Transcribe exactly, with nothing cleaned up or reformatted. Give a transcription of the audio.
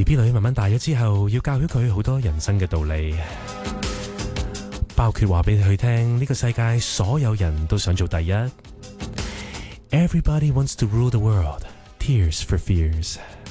B B 女慢慢大咗之後，要教曉佢好多人生嘅道理，包括話俾佢聽呢個世界所有人都想做第一。Everybody wants to rule the world. Tears for fears.